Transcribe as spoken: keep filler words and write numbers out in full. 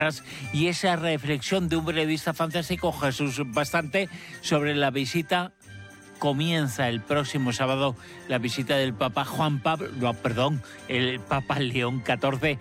y esa reflexión de un periodista fantástico, Jesús Bastante, sobre la visita. Comienza el próximo sábado la visita del Papa Juan Pablo, no, perdón, el Papa León catorce